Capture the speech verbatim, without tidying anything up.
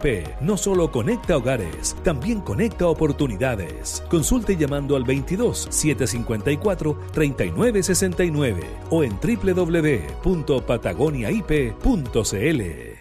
P no solo conecta hogares, también conecta oportunidades. Consulte llamando al veintidós, setecientos cincuenta y cuatro, treinta y nueve sesenta y nueve o en doble u doble u doble u punto patagonia i p punto c l.